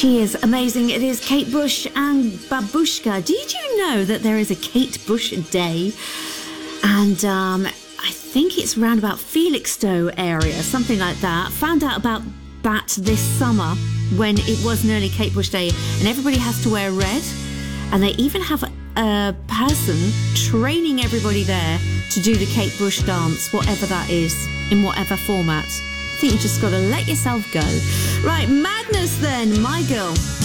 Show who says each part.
Speaker 1: She is amazing. It is Kate Bush and Babushka. Did you know that there is a Kate Bush Day? And I think it's around about Felixstowe area, something like that. Found out about that this summer when it was nearly Kate Bush Day, and everybody has to wear red. And they even have a person training everybody there to do the Kate Bush dance, whatever that is, in whatever format. I think you just got to let yourself go. Right, Madness then, My Girl.